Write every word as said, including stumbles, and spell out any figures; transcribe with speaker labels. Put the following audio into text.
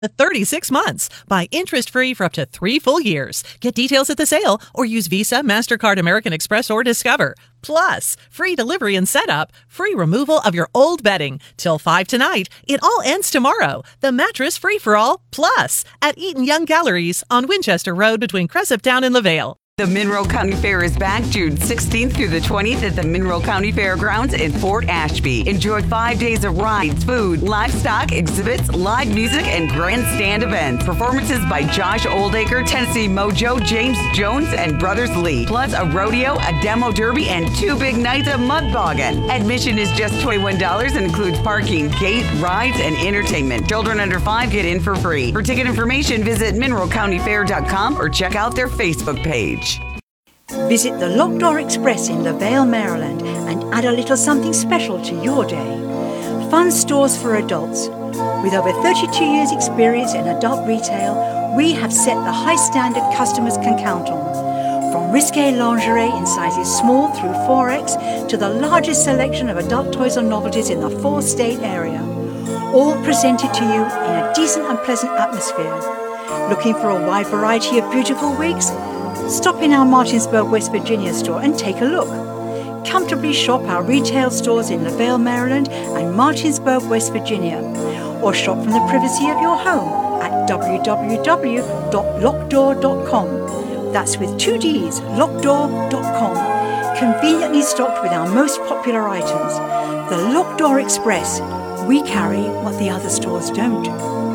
Speaker 1: thirty-six months. Buy interest-free for up to three full years. Get details at the sale or use Visa, MasterCard, American Express, or Discover. Plus, free delivery and setup, free removal of your old bedding. Till five tonight. It all ends tomorrow. The mattress free-for-all, plus, at Eaton Young Galleries on Winchester Road between Cresaptown and LaVale.
Speaker 2: The Monroe County Fair is back June sixteenth through the twentieth at the Monroe County Fairgrounds in Fort Ashby. Enjoy five days of rides, food, livestock, exhibits, live music, and grandstand events. Performances by Josh Oldacre, Tennessee Mojo, James Jones, and Brothers Lee. Plus a rodeo, a demo derby, and two big nights of mud bogging. Admission is just twenty-one dollars and includes parking, gate, rides, and entertainment. Children under five get in for free. For ticket information, visit monroe county fair dot com or check out their Facebook page.
Speaker 3: Visit the Locked Door Express in LaVale, Maryland, and add a little something special to your day. Fun stores for adults. With over thirty-two years' experience in adult retail, we have set the high standard customers can count on. From risque lingerie in sizes small through four X to the largest selection of adult toys and novelties in the four-state area. All presented to you in a decent and pleasant atmosphere. Looking for a wide variety of beautiful wigs? Stop in our Martinsburg, West Virginia store and take a look. Comfortably shop our retail stores in LaVale, Maryland and Martinsburg, West Virginia. Or shop from the privacy of your home at w w w dot locked door dot com. That's with two D's, locked door dot com. Conveniently stocked with our most popular items. The Locked Door Express. We carry what the other stores don't.